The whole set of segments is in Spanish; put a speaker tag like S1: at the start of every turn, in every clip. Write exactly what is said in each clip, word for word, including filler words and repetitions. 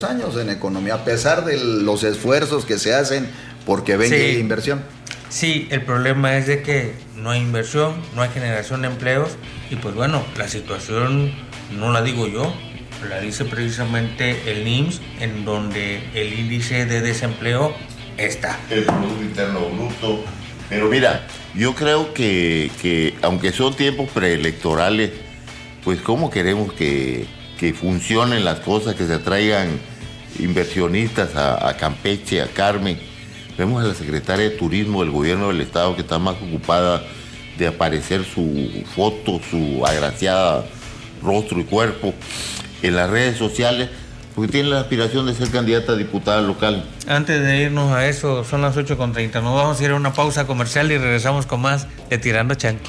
S1: años en economía, a pesar de los esfuerzos que se hacen porque ven sí. que hay inversión.
S2: Sí, el problema es de que no hay inversión, no hay generación de empleos y pues bueno, la situación no la digo yo, la dice precisamente el I M S S, en donde el índice de desempleo está.
S3: El Producto Interno Bruto. Pero mira, yo creo que, que aunque son tiempos preelectorales, pues cómo queremos que, que funcionen las cosas, que se atraigan inversionistas a, a Campeche, a Carmen. Vemos a la secretaria de Turismo del Gobierno del Estado que está más ocupada de aparecer su foto, su agraciada rostro y cuerpo en las redes sociales, porque tiene la aspiración de ser candidata a diputada local.
S2: Antes de irnos a eso, son las ocho con treinta, nos vamos a ir a una pausa comercial y regresamos con más de Tirando Chancla.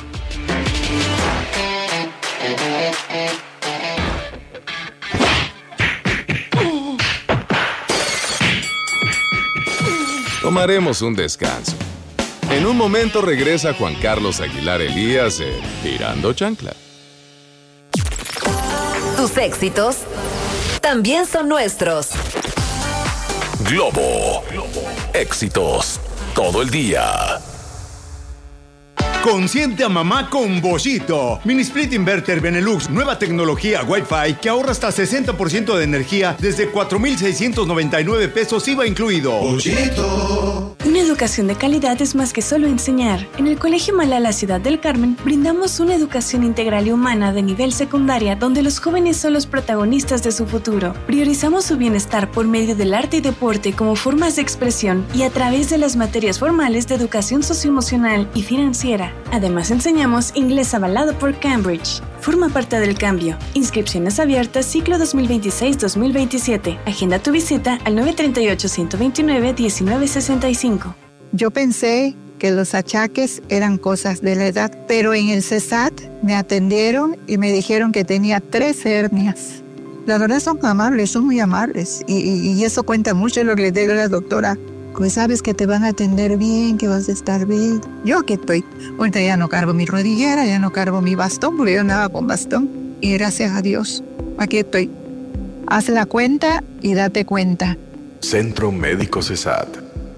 S4: Tomaremos un descanso. En un momento regresa Juan Carlos Aguilar Elías en Tirando Chancla.
S5: Tus éxitos también son nuestros.
S6: Globo. Éxitos todo el día.
S7: Consiente a mamá con Boschito. Mini Split Inverter Benelux, nueva tecnología Wi-Fi que ahorra hasta sesenta por ciento de energía desde cuatro mil seiscientos noventa y nueve pesos I V A incluido.
S8: Boschito. Una educación de calidad es más que solo enseñar. En el Colegio Malala Ciudad del Carmen brindamos una educación integral y humana de nivel secundaria donde los jóvenes son los protagonistas de su futuro. Priorizamos su bienestar por medio del arte y deporte como formas de expresión y a través de las materias formales de educación socioemocional y financiera. Además, enseñamos inglés avalado por Cambridge. Forma parte del cambio. Inscripciones abiertas ciclo dos mil veintiséis dos mil veintisiete. Agenda tu visita al nueve tres ocho, uno dos nueve, uno nueve seis cinco.
S9: Yo pensé que los achaques eran cosas de la edad, pero en el CESAT me atendieron y me dijeron que tenía tres hernias. La verdad son amables, son muy amables. Y, y, y eso cuenta mucho lo que le digo a la doctora. Pues sabes que te van a atender bien, que vas a estar bien. Yo aquí estoy. Ahorita ya no cargo mi rodillera, ya no cargo mi bastón, porque yo andaba con bastón. Y gracias a Dios, aquí estoy. Haz la cuenta y date cuenta.
S6: Centro Médico CESAT.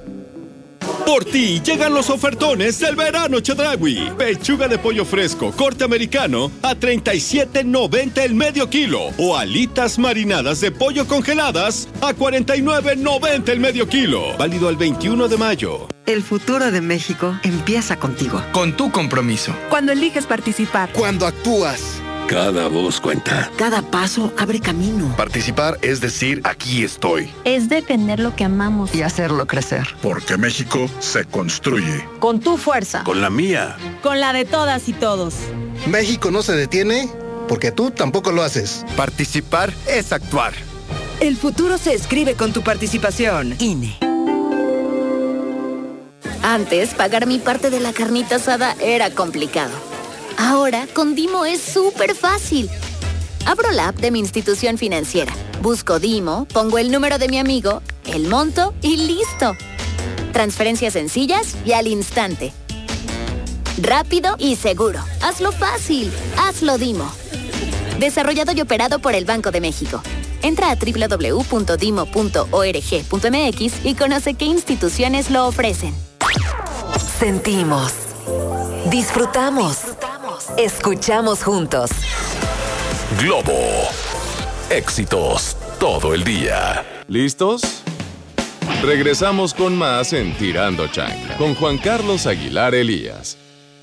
S10: Por ti llegan los ofertones del verano Chedraui. Pechuga de pollo fresco, corte americano a treinta y siete noventa el medio kilo. O alitas marinadas de pollo congeladas a cuarenta y nueve noventa el medio kilo. Válido al veintiuno de mayo.
S11: El futuro de México empieza contigo.
S12: Con tu compromiso.
S11: Cuando eliges participar.
S12: Cuando actúas.
S6: Cada voz cuenta.
S11: Cada paso abre camino.
S6: Participar es decir, aquí estoy.
S13: Es defender lo que amamos.
S11: Y hacerlo crecer.
S14: Porque México se construye.
S13: Con tu fuerza.
S6: Con la mía.
S13: Con la de todas y todos.
S12: México no se detiene porque tú tampoco lo haces. Participar es actuar.
S11: El futuro se escribe con tu participación. I N E.
S15: Antes, pagar mi parte de la carnita asada era complicado. Ahora, con Dimo es súper fácil. Abro la app de mi institución financiera, busco Dimo, pongo el número de mi amigo, el monto y listo. Transferencias sencillas y al instante. Rápido y seguro. Hazlo fácil. Hazlo Dimo. Desarrollado y operado por el Banco de México. Entra a doble u doble u doble u punto dimo punto org punto m x y conoce qué instituciones lo ofrecen.
S5: Sentimos. Disfrutamos. Escuchamos juntos.
S6: Globo. Éxitos todo el día.
S4: ¿Listos? Regresamos con más en Tirando Chancla con Juan Carlos Aguilar Elías.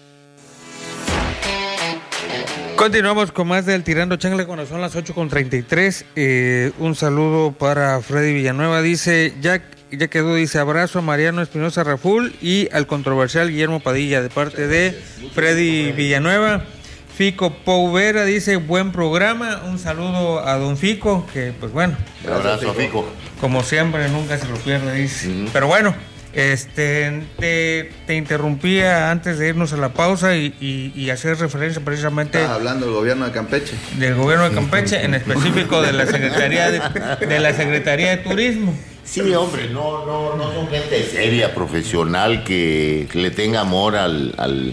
S2: Continuamos con más del Tirando Chancla cuando son las ocho con treinta y tres. Eh, un saludo para Freddy Villanueva. Dice, ya, ya quedó, dice, abrazo a Mariano Espinosa Raful y al controversial Guillermo Padilla de parte de Freddy Villanueva. Fico Pouvera dice, buen programa. Un saludo a don Fico, que pues bueno.
S3: Un abrazo, Fico.
S2: Como siempre, nunca se lo pierde, dice. Uh-huh. Pero bueno. Este, te, te interrumpía antes de irnos a la pausa y, y, y hacer referencia precisamente...
S1: Estás hablando del gobierno de Campeche.
S2: Del gobierno de Campeche, en específico de la Secretaría de, de la Secretaría de Turismo.
S3: Sí, hombre, no, no, no son gente seria, profesional, que, que le tenga amor al, al,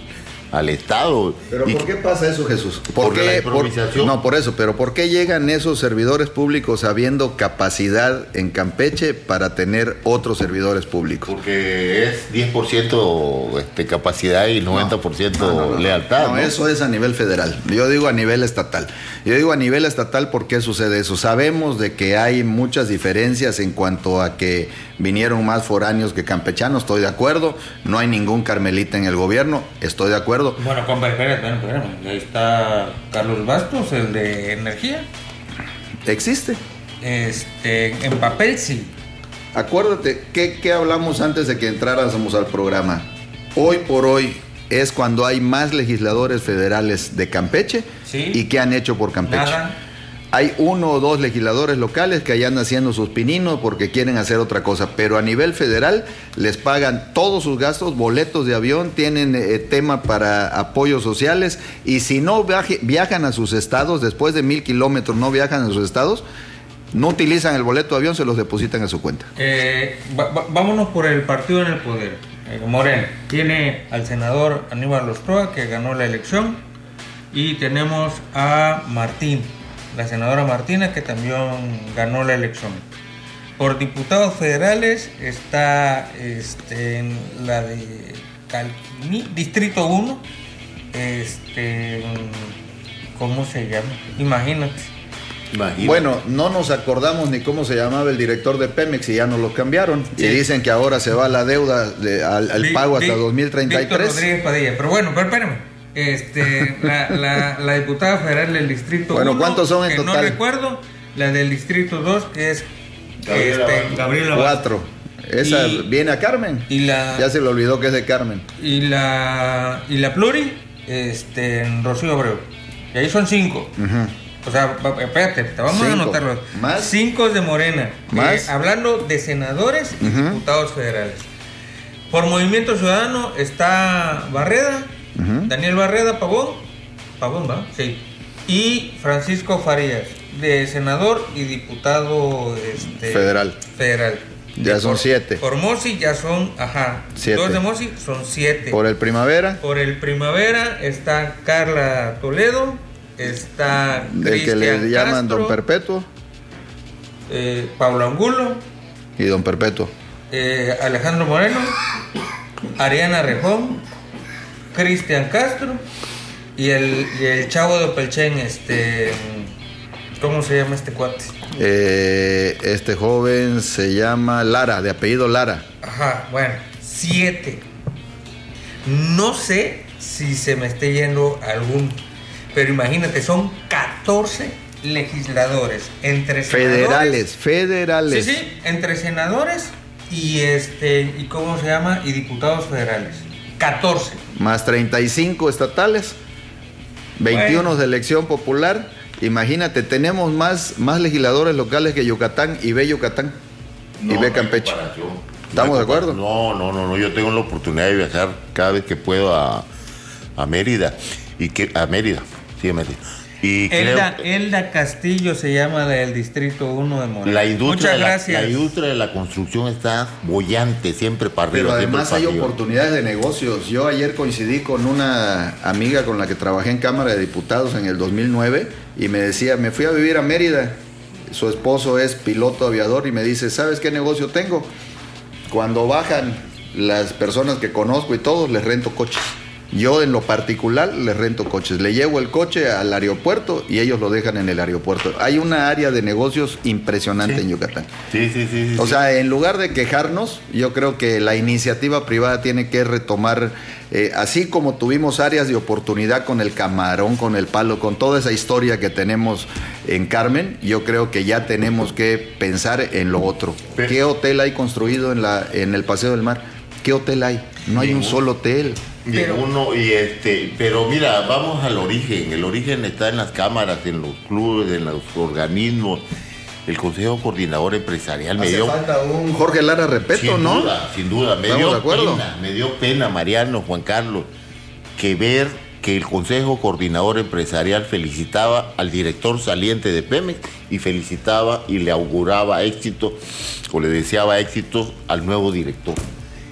S3: al Estado.
S1: ¿Pero
S3: y
S1: por qué pasa eso, Jesús? ¿Por
S3: Porque
S1: qué,
S3: la improvisación.
S1: por, no, por eso, pero ¿por qué llegan esos servidores públicos habiendo capacidad en Campeche para tener otros servidores públicos?
S3: Porque es diez por ciento este, capacidad y noventa por ciento
S1: no, no, no,
S3: lealtad.
S1: No,
S3: ¿no?
S1: eso es a nivel federal. Yo digo a nivel estatal. Yo digo a nivel estatal, ¿por qué sucede eso? Sabemos de que hay muchas diferencias en cuanto a que vinieron más foráneos que campechanos, estoy de acuerdo. No hay ningún carmelita en el gobierno, estoy de acuerdo.
S2: Bueno, compa, espérate, espérate, ahí está Carlos Bastos, el de energía.
S1: ¿Existe?
S2: Este, en papel sí.
S1: Acuérdate, ¿qué, qué hablamos antes de que entráramos al programa? Hoy por hoy es cuando hay más legisladores federales de Campeche.
S2: Sí.
S1: ¿Y qué han hecho por Campeche?
S2: Nada.
S1: Hay uno o dos legisladores locales que allá andan haciendo sus pininos porque quieren hacer otra cosa, pero a nivel federal les pagan todos sus gastos, boletos de avión, tienen eh, tema para apoyos sociales, y si no viaje, viajan a sus estados, después de mil kilómetros no viajan a sus estados, no utilizan el boleto de avión, se los depositan a su cuenta.
S2: Eh, va, va, vámonos por el partido en el poder. Eh, Morena tiene al senador Aníbal Ostroa, que ganó la elección, y tenemos a Martín, la senadora Martina, que también ganó la elección. Por diputados federales está este, en la de Calquiní, Distrito uno, este, ¿cómo se llama? Imagínate.
S3: Imagínate.
S1: Bueno, no nos acordamos ni cómo se llamaba el director de Pemex y ya nos lo cambiaron. Sí. Y dicen que ahora se va la deuda de, al, al pago hasta dos mil treinta y tres.
S2: Víctor Rodríguez Padilla, pero bueno, pero espérame. Este, la, la, la diputada federal del distrito
S1: bueno,
S2: uno,
S1: ¿cuántos son en
S2: que
S1: total?
S2: No recuerdo, la del distrito dos, que es
S3: Gabriela
S2: este, Gabriela
S1: Cuatro. Esa
S2: y,
S1: viene a Carmen.
S2: Y la,
S1: ya se le olvidó que es de Carmen.
S2: Y la y la pluri, este, en Rocío Abreu. Y ahí son cinco. Uh-huh. O sea, espérate, te vamos cinco. a anotarlo.
S1: ¿Más?
S2: Cinco de Morena.
S1: ¿Más?
S2: Eh, hablando de senadores y uh-huh. diputados federales. Por Movimiento Ciudadano está Barreda. Uh-huh. Daniel Barreda Pavón, Pavón, ¿va? Sí. Y Francisco Farías, de senador y diputado este,
S1: federal.
S2: Federal.
S1: Ya
S2: de
S1: son
S2: por,
S1: siete.
S2: Por Mosi ya son, ajá.
S1: Siete.
S2: Dos de Mosi son siete.
S1: Por el Primavera.
S2: Por el Primavera está Carla Toledo, está
S1: del que le llaman
S2: Castro,
S1: Don Perpetuo.
S2: Eh, Pablo Angulo.
S1: Y Don Perpetuo.
S2: Eh, Alejandro Moreno, Ariana Rejón, Cristian Castro y el, y el chavo de Pelchen, este, ¿cómo se llama este cuate?
S1: Eh, este joven se llama Lara, de apellido Lara.
S2: Ajá, bueno, siete. No sé si se me esté yendo algún, pero imagínate, son catorce legisladores entre
S1: federales, federales.
S2: Sí, sí, entre senadores y este, y cómo se llama, y diputados federales. catorce.
S1: Más treinta y cinco estatales, veintiuno bueno. de elección popular. Imagínate, tenemos más, más legisladores locales que Yucatán y ve Yucatán
S3: no,
S1: y ve Campeche.
S3: No
S1: ¿Estamos de acuerdo?
S3: No, no, no, no. Yo tengo la oportunidad de viajar cada vez que puedo a, a Mérida. Y que, a Mérida, sí, a Mérida. Y
S2: Elda,
S3: creo,
S2: Elda Castillo se llama del Distrito uno de Morena.
S3: La industria,
S2: Muchas gracias.
S3: La, la industria de la construcción está bollante, siempre para arriba.
S1: Pero además hay
S3: arriba.
S1: oportunidades de negocios. Yo ayer coincidí con una amiga con la que trabajé en Cámara de Diputados en el dos mil nueve y me decía, me fui a vivir a Mérida. Su esposo es piloto aviador y me dice, ¿sabes qué negocio tengo? Cuando bajan las personas que conozco y todos, les rento coches. Yo en lo particular les rento coches, le llevo el coche al aeropuerto y ellos lo dejan en el aeropuerto. Hay una área de negocios impresionante sí. en Yucatán.
S3: Sí, sí, sí, sí.
S1: O sea, en lugar de quejarnos, yo creo que la iniciativa privada tiene que retomar, eh, así como tuvimos áreas de oportunidad con el Camarón, con el Palo, con toda esa historia que tenemos en Carmen, yo creo que ya tenemos que pensar en lo otro. Pero, ¿qué hotel hay construido en, la, en el Paseo del Mar? ¿Qué hotel hay? No hay un solo hotel.
S3: Pero, uno, y este, pero mira, vamos al origen. El origen está en las cámaras, en los clubes, en los organismos. El Consejo Coordinador Empresarial.
S1: Hace
S3: me dio
S1: falta un Jorge Lara Repeto,
S3: sin
S1: ¿no?
S3: Sin duda, sin duda. Me dio, de acuerdo? Pena, me dio pena, Mariano, Juan Carlos, que ver que el Consejo Coordinador Empresarial felicitaba al director saliente de Pemex y felicitaba y le auguraba éxito o le deseaba éxito al nuevo director.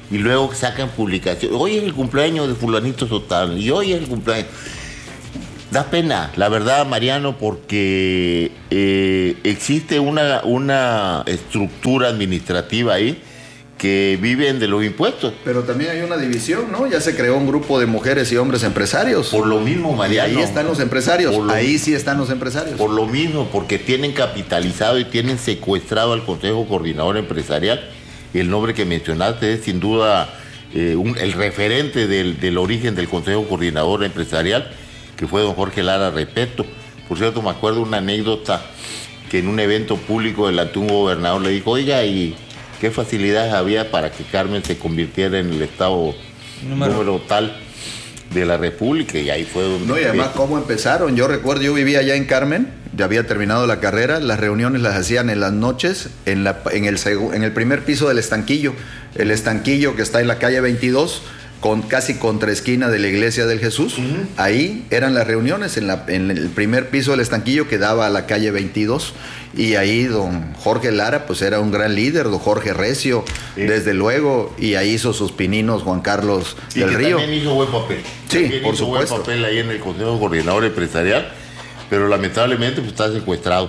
S3: y luego sacan publicaciones. Hoy es el cumpleaños de fulanito Sotano y hoy es el cumpleaños. Da pena, la verdad, Mariano, porque eh, existe una, una estructura administrativa ahí que viven de los impuestos.
S1: Pero también hay una división, ¿no? Ya se creó un grupo de mujeres y hombres empresarios.
S3: Por lo mismo, Mariano.
S1: Y ahí están los empresarios,
S3: lo,
S1: ahí sí están los empresarios.
S3: Por lo mismo, porque tienen capitalizado y tienen secuestrado al Consejo Coordinador Empresarial. Y el nombre que mencionaste es sin duda eh, un, el referente del, del origen del Consejo Coordinador Empresarial, que fue don Jorge Lara Repeto. Por cierto, me acuerdo una anécdota que en un evento público delante de un gobernador le dijo, oiga, y qué facilidades había para que Carmen se convirtiera en el estado número, número tal de la República, y ahí fue donde...
S1: No, y además cómo empezaron. Yo recuerdo, yo vivía allá en Carmen, ya había terminado la carrera, las reuniones las hacían en las noches, en, la, en, el, en el primer piso del estanquillo, el estanquillo que está en la calle veintidós, con, casi contra esquina de la iglesia del Jesús. Uh-huh. Ahí eran las reuniones, en, la, en el primer piso del estanquillo que daba a la calle veintidós. Y ahí don Jorge Lara, pues era un gran líder, don Jorge Recio, sí. Desde luego, y ahí hizo sus pininos Juan Carlos
S3: y
S1: del
S3: que
S1: Río.
S3: También hizo buen papel.
S1: Sí,
S3: también
S1: por
S3: hizo
S1: supuesto.
S3: buen papel ahí en el Consejo Coordinador Empresarial, pero lamentablemente pues está secuestrado.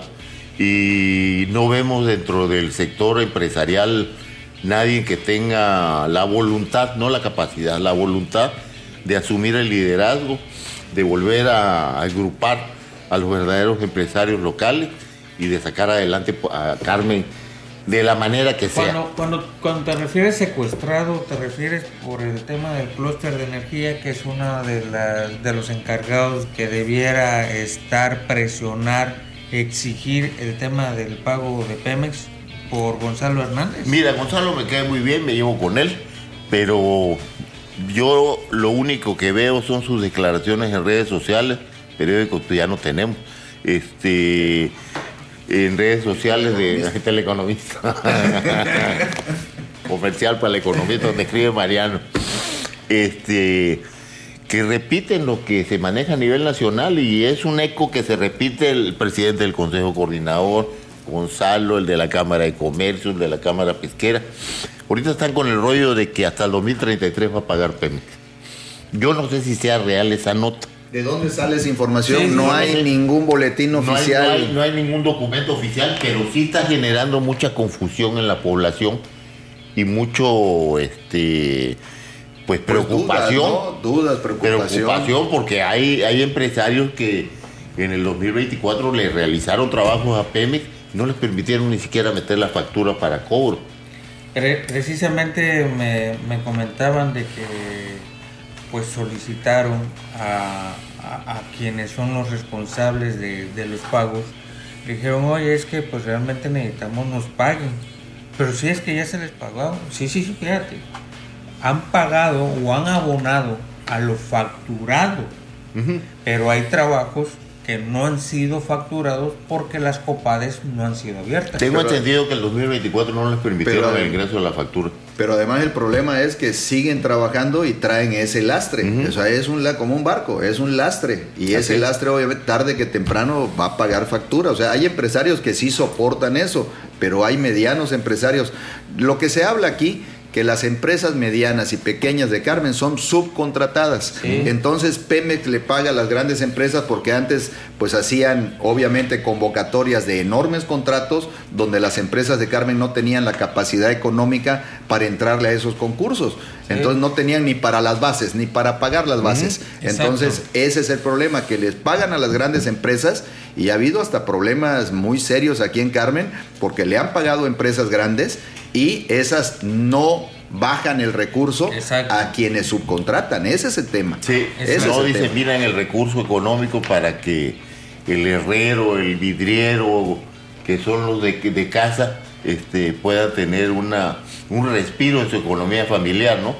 S3: Y no vemos dentro del sector empresarial nadie que tenga la voluntad, no la capacidad, la voluntad de asumir el liderazgo, de volver a, a agrupar a los verdaderos empresarios locales y de sacar adelante a Carmen de la manera que sea.
S2: Cuando, cuando, cuando te refieres secuestrado, te refieres por el tema del clúster de energía, que es uno de, las, de los encargados que debiera estar, presionar, exigir el tema del pago de Pemex por Gonzalo Hernández.
S3: Mira, Gonzalo me cae muy bien, me llevo con él, pero yo lo único que veo son sus declaraciones en redes sociales, periódicos que ya no tenemos, este, en redes sociales de la gente del Economista, comercial para el Economista, donde escribe Mariano, este, que repiten lo que se maneja a nivel nacional, y es un eco que se repite el presidente del Consejo Coordinador, Gonzalo, el de la Cámara de Comercio, el de la Cámara Pesquera. Ahorita están con el rollo de que hasta el dos mil treinta y tres va a pagar Pemex. Yo no sé si sea real esa nota.
S1: ¿De dónde sale esa información?
S3: Sí,
S1: no, no hay
S3: sé.
S1: ningún boletín
S3: no
S1: oficial.
S3: Hay, no, hay, no hay ningún documento oficial, pero sí está generando mucha confusión en la población y mucho, este, pues, preocupación.
S1: Pues dudas, ¿no? Dudas, preocupación.
S3: Preocupación porque hay, hay empresarios que en el dos mil veinticuatro le realizaron trabajos a Pemex, no les permitieron ni siquiera meter la factura para cobro.
S2: Precisamente me, me comentaban de que pues solicitaron a, a, a quienes son los responsables de, de los pagos. Le dijeron, oye, es que pues realmente necesitamos nos paguen. Pero si es que ya se les pagó. Sí, sí, sí, fíjate. Han pagado o han abonado a lo facturado. Uh-huh. Pero hay trabajos que no han sido facturados porque las COPADES no han sido abiertas.
S3: Tengo
S1: pero,
S3: entendido que el dos mil veinticuatro no les permitieron
S1: pero,
S3: el ingreso de la factura.
S1: Pero además el problema es que siguen trabajando y traen ese lastre. Uh-huh. O sea, es un, como un barco, es un lastre. Y Así. ese lastre obviamente tarde que temprano va a pagar factura. O sea, hay empresarios que sí soportan eso, pero hay medianos empresarios. Lo que se habla aquí, que las empresas medianas y pequeñas de Carmen son subcontratadas. Sí. Entonces Pemex le paga a las grandes empresas porque antes pues hacían obviamente convocatorias de enormes contratos donde las empresas de Carmen no tenían la capacidad económica para entrarle a esos concursos. Sí. Entonces no tenían ni para las bases, ni para pagar las bases. Uh-huh. Entonces ese es el problema, que les pagan a las grandes empresas, y ha habido hasta problemas muy serios aquí en Carmen porque le han pagado empresas grandes y esas no bajan el recurso Exacto. a quienes subcontratan. Ese es el tema.
S3: Sí,
S1: ese
S3: no
S1: es el
S3: dicen, miran el recurso económico para que el herrero, el vidriero, que son los de, de casa, este, puedan tener una, un respiro en su economía familiar, ¿no?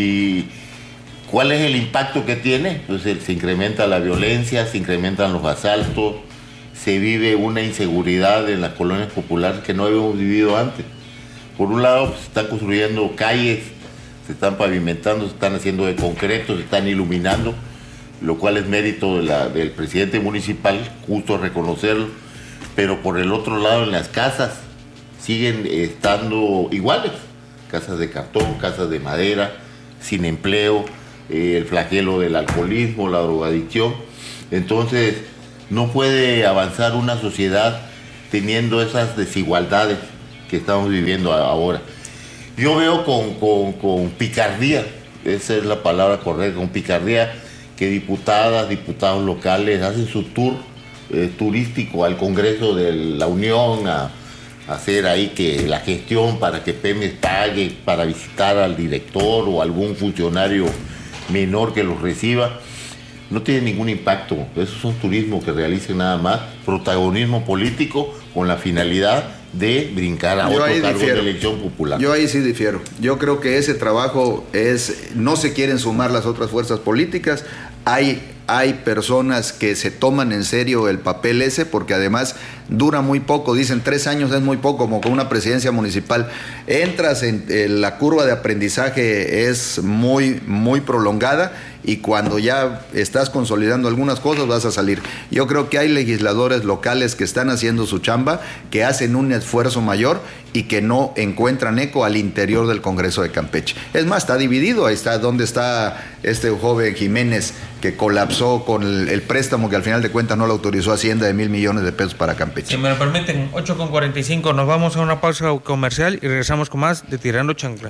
S3: Y ¿cuál es el impacto que tiene? Pues se incrementa la violencia, se incrementan los asaltos, se vive una inseguridad en las colonias populares que no habíamos vivido antes. Por un lado, pues, se están construyendo calles, se están pavimentando, se están haciendo de concreto, se están iluminando, lo cual es mérito de la, del presidente municipal, justo reconocerlo. Pero por el otro lado, en las casas siguen estando iguales. casas de cartón, casas de madera, sin empleo, eh, el flagelo del alcoholismo, la drogadicción. Entonces, no puede avanzar una sociedad teniendo esas desigualdades que estamos viviendo ahora. Yo veo con, con, con picardía, esa es la palabra correcta, con picardía, que diputadas, diputados locales hacen su tour eh, turístico al Congreso de la Unión, a, a hacer ahí que la gestión para que Pemex pague para visitar al director o algún funcionario menor que los reciba. No tiene ningún impacto. Esos son turismo que realicen nada más, protagonismo político con la finalidad de brincar a
S1: Yo
S3: otro cargo
S1: difiero.
S3: de elección popular.
S1: Yo ahí sí difiero. Yo creo que ese trabajo es, no se quieren sumar las otras fuerzas políticas. Hay, hay personas que se toman en serio el papel ese, porque además dura muy poco. Dicen tres años es muy poco, como con una presidencia municipal. Entras en, en la curva de aprendizaje es muy, muy prolongada, y cuando ya estás consolidando algunas cosas vas a salir. Yo creo que hay legisladores locales que están haciendo su chamba, que hacen un esfuerzo mayor y que no encuentran eco al interior del Congreso de Campeche. Es más, está dividido. Ahí está donde está este joven Jiménez, que colapsó con el, el préstamo que al final de cuentas no lo autorizó Hacienda, de mil millones de pesos para Campeche.
S2: Si me lo permiten, ocho con cuarenta y cinco, nos vamos a una pausa comercial y regresamos con más de Tirando Chancla.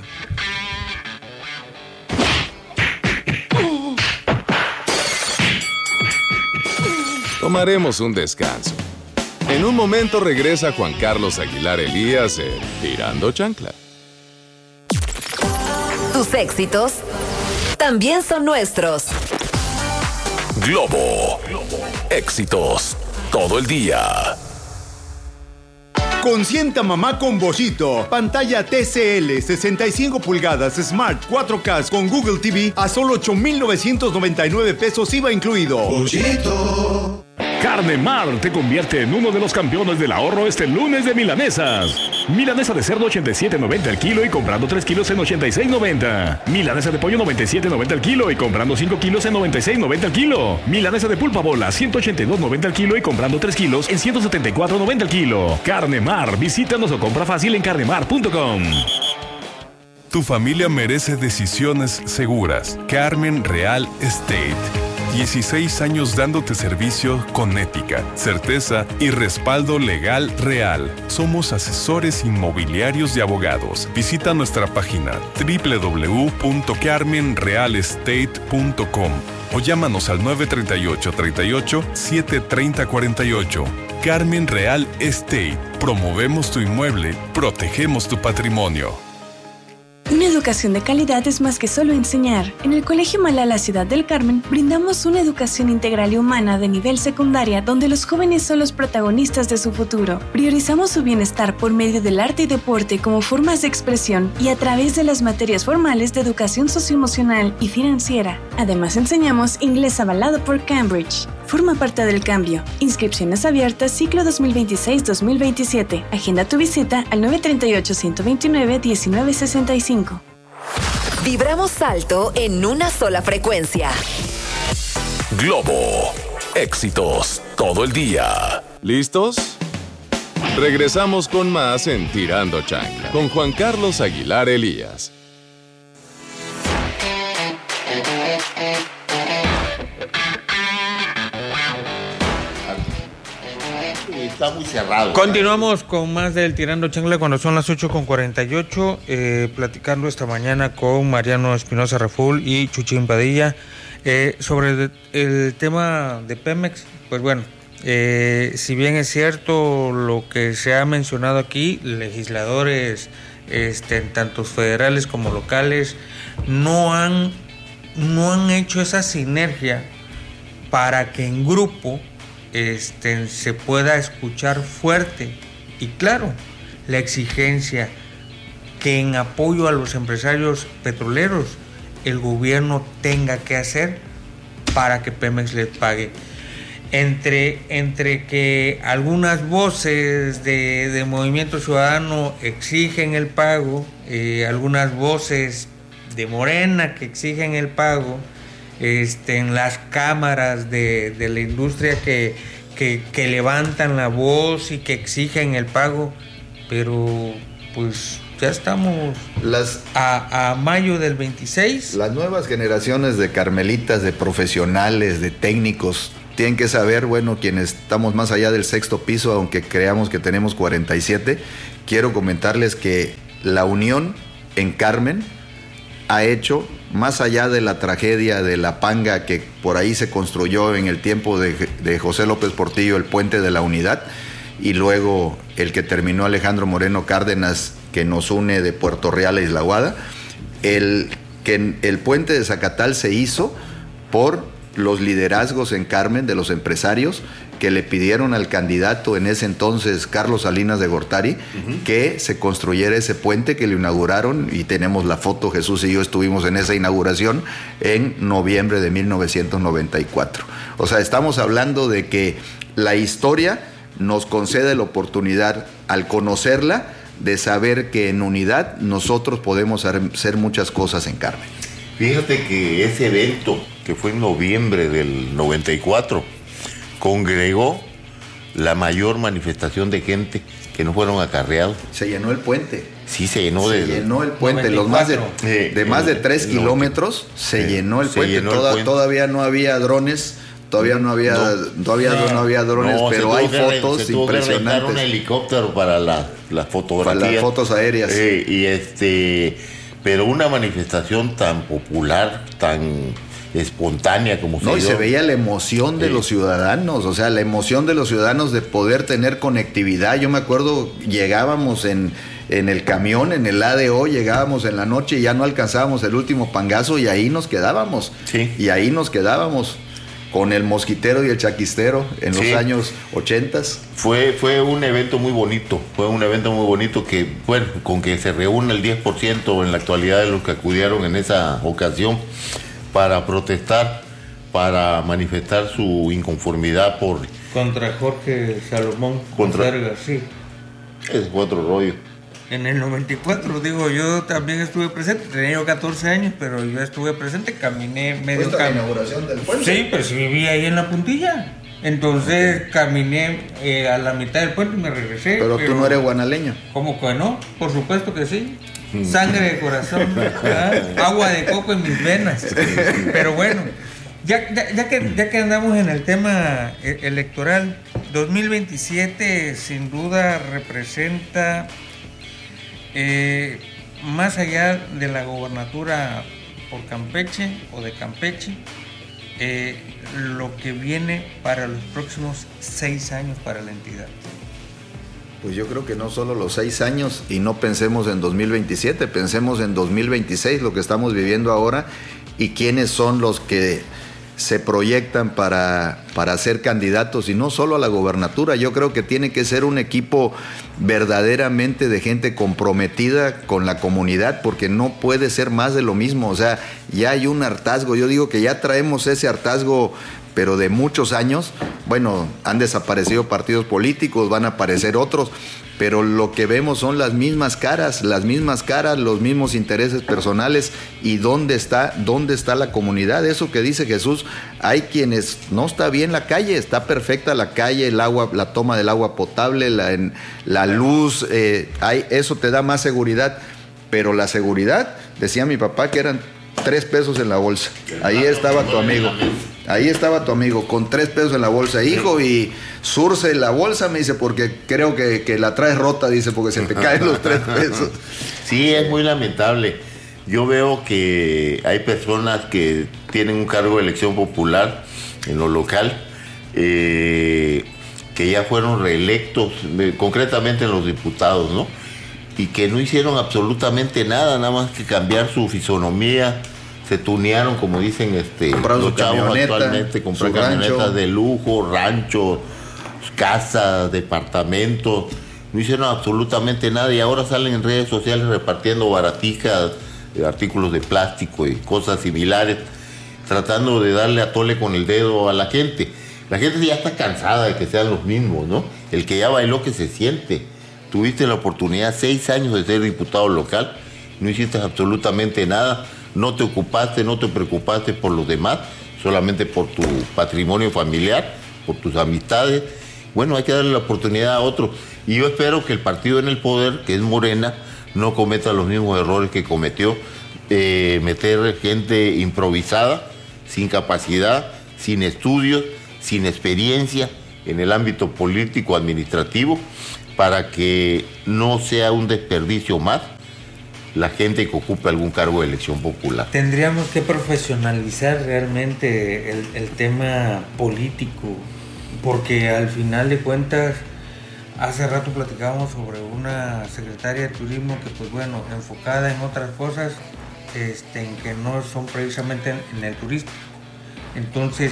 S4: Tomaremos un descanso. En un momento regresa Juan Carlos Aguilar Elías en Tirando Chancla.
S5: Tus éxitos también son nuestros.
S6: Globo. Éxitos todo el día.
S7: Consienta mamá con Bollito. Pantalla T C L sesenta y cinco pulgadas Smart cuatro K con Google T V a solo ocho mil novecientos noventa y nueve pesos I V A incluido.
S10: Bollito. Carne Mar te convierte en uno de los campeones del ahorro este lunes de milanesas. Milanesa de cerdo ochenta y siete noventa el kilo y comprando tres kilos en ochenta y seis noventa. Milanesa de pollo noventa y siete noventa el kilo y comprando cinco kilos en noventa y seis noventa el kilo. Milanesa de pulpa bola ciento ochenta y dos noventa el kilo y comprando tres kilos en ciento setenta y cuatro noventa el kilo. Carne Mar, visítanos o compra fácil en carnemar punto com.
S16: Tu familia merece decisiones seguras. Carmen Real Estate. dieciséis años dándote servicio con ética, certeza y respaldo legal real. Somos asesores inmobiliarios y abogados. Visita nuestra página doble u doble u doble u punto carmen real estate punto com o llámanos al nueve tres ocho, tres ocho, siete tres cero cuatro ocho. Carmen Real Estate. Promovemos tu inmueble, protegemos tu patrimonio.
S8: Una educación de calidad es más que solo enseñar. En el Colegio Malala Ciudad del Carmen brindamos una educación integral y humana de nivel secundaria donde los jóvenes son los protagonistas de su futuro. Priorizamos su bienestar por medio del arte y deporte como formas de expresión y a través de las materias formales de educación socioemocional y financiera. Además enseñamos inglés avalado por Cambridge. Forma parte del cambio. Inscripciones abiertas ciclo dos mil veintiséis dos mil veintisiete. Agenda tu visita al nueve tres ocho, uno dos nueve, uno nueve seis cinco.
S5: Vibramos alto en una sola frecuencia.
S6: Globo. Éxitos todo el día.
S4: ¿Listos? Regresamos con más en Tirando Chancla con Juan Carlos Aguilar Elías.
S3: Está muy cerrado.
S2: Continuamos con más del Tirando Chancla cuando son las ocho con cuarenta y ocho, eh, platicando esta mañana con Mariano Espinosa Raful y Chuchín Padilla eh, sobre el, el tema de Pemex. Pues bueno, eh, si bien es cierto lo que se ha mencionado aquí, legisladores este, tanto federales como locales no han, no han hecho esa sinergia para que en grupo Este, se pueda escuchar fuerte y claro la exigencia que en apoyo a los empresarios petroleros el gobierno tenga que hacer para que Pemex les pague. Entre, entre que algunas voces de, de Movimiento Ciudadano exigen el pago, eh, algunas voces de Morena que exigen el pago, Este, en las cámaras de, de la industria que, que, que levantan la voz y que exigen el pago, pero pues ya estamos
S1: las,
S2: a, a mayo del veintiséis.
S1: Las nuevas generaciones de carmelitas, de profesionales, de técnicos, tienen que saber, bueno, quienes estamos más allá del sexto piso, aunque creamos que tenemos cuarenta y siete, quiero comentarles que la unión en Carmen ha hecho, más allá de la tragedia de la Panga que por ahí se construyó en el tiempo de, de José López Portillo, el puente de la unidad, y luego el que terminó Alejandro Moreno Cárdenas, que nos une de Puerto Real a Isla Guada, el, que el puente de Zacatal se hizo por los liderazgos en Carmen de los empresarios que le pidieron al candidato en ese entonces, Carlos Salinas de Gortari, uh-huh. que se construyera ese puente, que lo inauguraron, y tenemos la foto, Jesús y yo estuvimos en esa inauguración en noviembre de mil novecientos noventa y cuatro. O sea, estamos hablando de que la historia nos concede la oportunidad, al conocerla, de saber que en unidad nosotros podemos hacer muchas cosas en Carmen.
S3: Fíjate que ese evento, que fue en noviembre del noventa y cuatro, congregó la mayor manifestación de gente que no fueron acarreados.
S1: Se llenó el puente.
S3: Sí, se llenó.
S1: Se
S3: de,
S1: llenó el puente. Los más de, de más de tres eh, kilómetros se eh, llenó el se puente. Llenó Toda, el puente. Todavía no había drones. Todavía no había, no, todavía no, no había drones, no, pero hay fotos se impresionantes.
S3: Se un helicóptero para las la fotografías.
S1: Para las fotos aéreas.
S3: Eh, y este, pero una manifestación tan popular, tan espontánea como se
S1: No,
S3: dio.
S1: y se veía la emoción de sí. los ciudadanos, o sea, la emoción de los ciudadanos de poder tener conectividad. Yo me acuerdo, llegábamos en, en el camión, en el A D O, llegábamos en la noche y ya no alcanzábamos el último pangazo y ahí nos quedábamos.
S3: Sí.
S1: Y ahí nos quedábamos. Con el mosquitero y el chaquistero en los sí. años ochentas.
S3: Fue, fue un evento muy bonito, fue un evento muy bonito que, bueno, con que se reúne el diez por ciento en la actualidad de los que acudieron en esa ocasión para protestar, para manifestar su inconformidad por...
S2: Contra Jorge Salomón
S3: contra
S2: Conserga, sí.
S3: Es otro rollo.
S2: En el noventa y cuatro, digo, yo también estuve presente, tenía yo catorce años, pero yo estuve presente, caminé medio
S1: camino. ¿La inauguración del puente?
S2: Sí, pues vivía ahí en la puntilla. Entonces okay. caminé eh, a la mitad del puente y me regresé.
S1: Pero, pero tú no eres guanaleño.
S2: ¿Cómo que no? Por supuesto que sí. Sangre de corazón, ¿verdad? Agua de coco en mis venas. Pero bueno, ya, ya, ya, que, ya que andamos en el tema electoral, dos mil veintisiete sin duda representa... Eh, más allá de la gobernatura por Campeche o de Campeche, eh, lo que viene para los próximos seis años para la entidad.
S1: Pues yo creo que no solo los seis años, y no pensemos en dos mil veintisiete, pensemos en dos mil veintiséis, lo que estamos viviendo ahora, y quiénes son los que se proyectan para, para ser candidatos, y no solo a la gobernatura. Yo creo que tiene que ser un equipo verdaderamente de gente comprometida con la comunidad, porque no puede ser más de lo mismo. O sea, ya hay un hartazgo. Yo digo que ya traemos ese hartazgo, pero de muchos años. Bueno, han desaparecido partidos políticos, van a aparecer otros, pero lo que vemos son las mismas caras, las mismas caras, los mismos intereses personales. ¿Y dónde está, dónde está la comunidad? Eso que dice Jesús, hay quienes no está bien la calle, está perfecta la calle, el agua, la toma del agua potable, la, en, la luz, eh, hay, eso te da más seguridad, pero la seguridad, decía mi papá, que eran tres pesos en la bolsa. Ahí estaba tu amigo. Ahí estaba tu amigo, con tres pesos en la bolsa. Hijo, y surce la bolsa, me dice, porque creo que, que la traes rota, dice, porque se te caen los tres pesos.
S3: Sí, es muy lamentable. Yo veo que hay personas que tienen un cargo de elección popular en lo local, eh, que ya fueron reelectos, concretamente en los diputados, ¿no? Y que no hicieron absolutamente nada, nada más que cambiar su fisonomía. Se tunearon, como dicen este, los chavos actualmente, comprar camionetas de lujo, ranchos, casas, departamentos. No hicieron absolutamente nada y ahora salen en redes sociales repartiendo baratijas, artículos de plástico y cosas similares, tratando de darle a tole con el dedo a la gente. La gente ya está cansada de que sean los mismos, ¿no? El que ya bailó, que se siente. Tuviste la oportunidad seis años de ser diputado local, no hiciste absolutamente nada. No te ocupaste, no te preocupaste por los demás, solamente por tu patrimonio familiar, por tus amistades. Bueno, hay que darle la oportunidad a otros. Y yo espero que el partido en el poder, que es Morena, no cometa los mismos errores que cometió, eh, meter gente improvisada, sin capacidad, sin estudios, sin experiencia en el ámbito político administrativo, para que no sea un desperdicio más la gente que ocupe algún cargo de elección popular.
S2: Tendríamos que profesionalizar realmente el, el tema político, porque al final de cuentas, hace rato platicábamos sobre una secretaria de turismo que, pues bueno, enfocada en otras cosas, este, en que no son precisamente en, en el turismo. Entonces,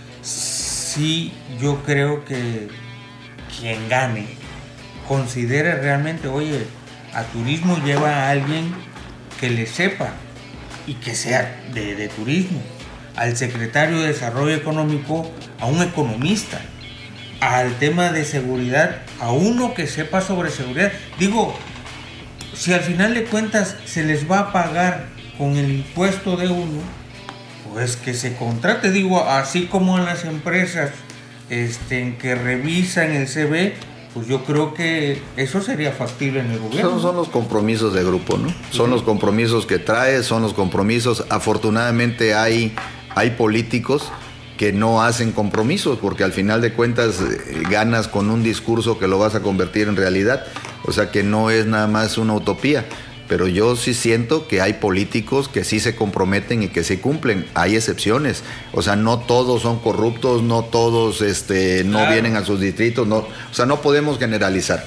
S2: sí, yo creo que quien gane considere realmente, oye, a turismo lleva a alguien que le sepa y que sea de, de turismo, al secretario de Desarrollo Económico, a un economista, al tema de seguridad, a uno que sepa sobre seguridad. Digo, si al final de cuentas se les va a pagar con el impuesto de uno, pues que se contrate, digo, así como en las empresas este, que revisan el C V, pues yo creo que eso sería factible en el gobierno.
S1: Son, son los compromisos de grupo, ¿no? Son los compromisos que trae, son los compromisos. Afortunadamente hay, hay políticos que no hacen compromisos, porque al final de cuentas eh, ganas con un discurso que lo vas a convertir en realidad. O sea que no es nada más una utopía. Pero yo sí siento que hay políticos que sí se comprometen y que sí cumplen. Hay excepciones. O sea, no todos son corruptos, no todos este, no claro. vienen a sus distritos. No, o sea, no podemos generalizar.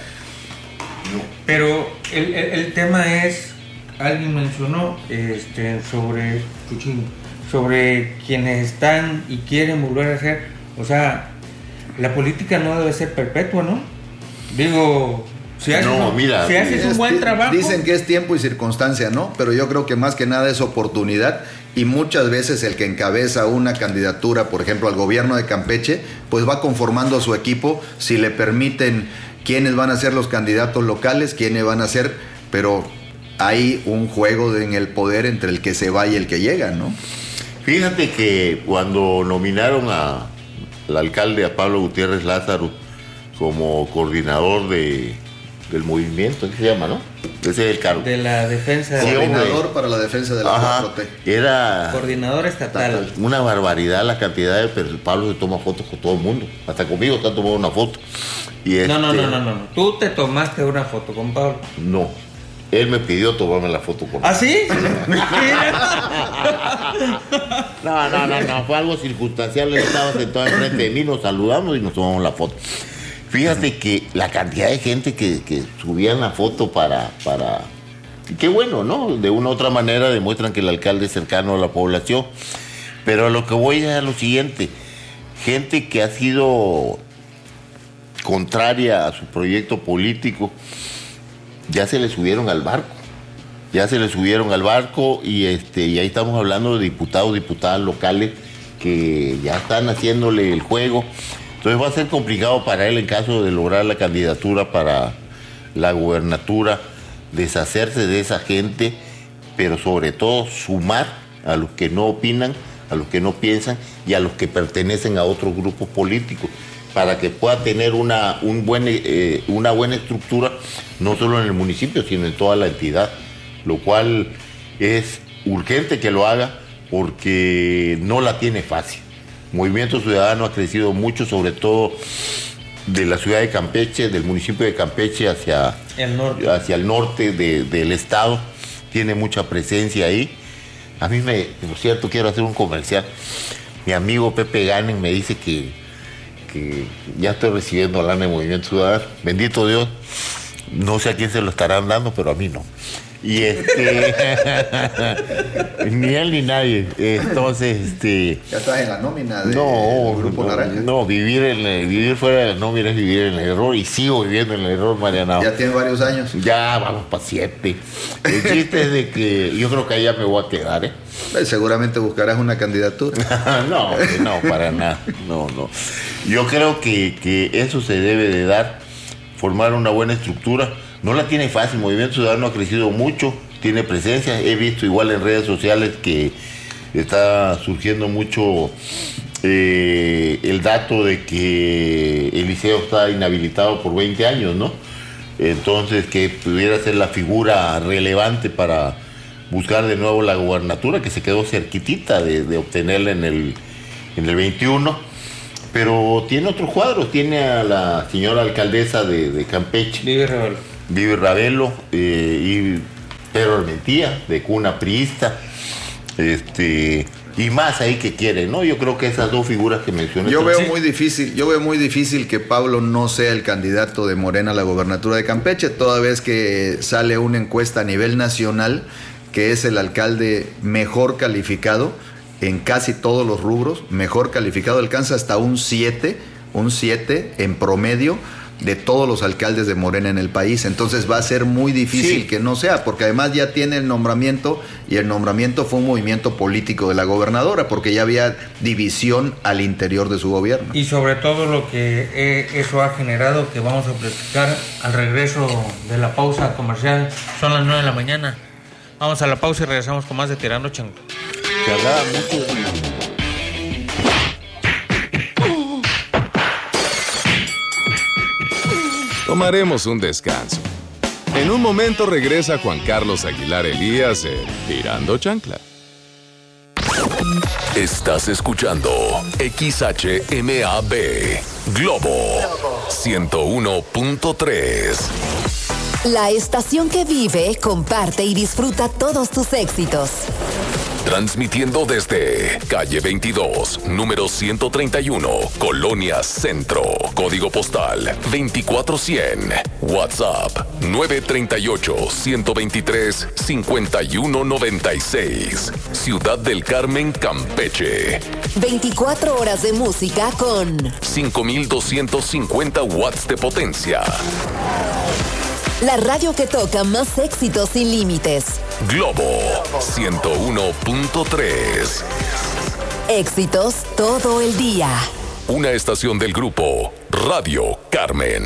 S2: Pero el, el, el tema es, alguien mencionó este, sobre, sobre quienes están y quieren volver a hacer. O sea, la política no debe ser perpetua, ¿no? Digo... Si haces,
S3: no,
S2: un,
S3: mira,
S2: si haces un buen trabajo.
S1: Dicen que es tiempo y circunstancia, ¿no? Pero yo creo que más que nada es oportunidad, y muchas veces el que encabeza una candidatura, por ejemplo, al gobierno de Campeche, pues va conformando a su equipo, si le permiten quiénes van a ser los candidatos locales, quiénes van a ser, pero hay un juego de, en el poder entre el que se va y el que llega, ¿no?
S3: Fíjate que cuando nominaron a, al alcalde, a Pablo Gutiérrez Lázaro, como coordinador de... del movimiento, ¿qué se llama, no? Ese es el cargo.
S2: De la defensa de
S1: sí,
S2: la
S1: coordinador para la defensa de la cuatro T.
S3: Era
S2: coordinador estatal.
S3: Una barbaridad la cantidad de pero Pablo se toma fotos con todo el mundo. Hasta conmigo está tomando una foto. Y
S2: no,
S3: este,
S2: no, no, no, no, no. Tú te tomaste una foto con Pablo.
S3: No. Él me pidió tomarme la foto con
S2: ¿Ah, sí?
S3: no, no, no, no. Fue algo circunstancial. Él estaba sentado enfrente de mí, nos saludamos y nos tomamos la foto. Fíjate que la cantidad de gente que, que subían la foto para, para... Qué bueno, ¿no? De una u otra manera demuestran que el alcalde es cercano a la población. Pero a lo que voy es a lo siguiente. Gente que ha sido contraria a su proyecto político, ya se le subieron al barco. Ya se le subieron al barco y, este, y ahí estamos hablando de diputados, diputadas locales que ya están haciéndole el juego. Entonces va a ser complicado para él en caso de lograr la candidatura para la gubernatura, deshacerse de esa gente, pero sobre todo sumar a los que no opinan, a los que no piensan y a los que pertenecen a otros grupos políticos, para que pueda tener una, un buen, eh, una buena estructura, no solo en el municipio, sino en toda la entidad, lo cual es urgente que lo haga porque no la tiene fácil. Movimiento Ciudadano ha crecido mucho, sobre todo de la ciudad de Campeche, del municipio de Campeche hacia
S2: el norte,
S3: hacia el norte de, del estado. Tiene mucha presencia ahí. A mí, me, por cierto, quiero hacer un comercial. Mi amigo Pepe Ganen me dice que, que ya estoy recibiendo lana de Movimiento Ciudadano. Bendito Dios. No sé a quién se lo estarán dando, pero a mí no. Y este ni él ni nadie. Entonces, este
S1: ya estás en la nómina del
S3: no,
S1: Grupo
S3: no,
S1: Naranja.
S3: No, vivir en vivir fuera de la nómina es vivir en el error, y sigo viviendo en el error, Mariana.
S1: Ya tiene varios años.
S3: Ya vamos para siete. El chiste es de que yo creo que ahí ya me voy a quedar, ¿eh?
S1: Seguramente buscarás una candidatura.
S3: no, no, para nada. No, no. Yo creo que, que eso se debe de dar, formar una buena estructura. No la tiene fácil. Movimiento Ciudadano ha crecido mucho, tiene presencia. He visto igual en redes sociales que está surgiendo mucho eh, el dato de que el liceo está inhabilitado por veinte años, ¿no? entonces que pudiera ser la figura relevante para buscar de nuevo la gubernatura, que se quedó cerquitita de, de obtenerla en el, en el veintiuno, pero tiene otros cuadros, tiene a la señora alcaldesa de, de Campeche,
S2: Vivi Ravelo,
S3: Vivi Ravelo eh, y Pedro Armentía, de cuna priista, este, y más ahí que quiere, ¿no? Yo creo que esas dos figuras que mencioné.
S1: Yo veo
S3: sí.
S1: muy difícil, yo veo muy difícil que Pablo no sea el candidato de Morena a la gobernatura de Campeche, toda vez que sale una encuesta a nivel nacional que es el alcalde mejor calificado en casi todos los rubros, mejor calificado, alcanza hasta un siete, un siete en promedio de todos los alcaldes de Morena en el país. Entonces va a ser muy difícil sí. que no sea, porque además ya tiene el nombramiento, y el nombramiento fue un movimiento político de la gobernadora, porque ya había división al interior de su gobierno.
S2: Y sobre todo lo que eh, eso ha generado, que vamos a platicar al regreso de la pausa comercial. Son las nueve de la mañana. Vamos a la pausa y regresamos con más de Tirando Chancla.
S3: Se hablaba mucho.
S4: Tomaremos un descanso. En un momento regresa Juan Carlos Aguilar Elías en Tirando Chancla.
S6: Estás escuchando X H M A B Globo ciento uno punto tres.
S5: La estación que vive, comparte y disfruta todos tus éxitos.
S6: Transmitiendo desde calle veintidós, número ciento treinta y uno, Colonia Centro, código postal veinticuatro cien, WhatsApp nueve tres ocho, uno dos tres, cinco uno nueve seis, Ciudad del Carmen, Campeche.
S5: veinticuatro horas de música con
S6: cinco mil doscientos cincuenta watts de potencia.
S5: La radio que toca más éxitos sin límites.
S6: Globo ciento uno punto tres.
S5: Éxitos todo el día.
S6: Una estación del grupo Radio Carmen.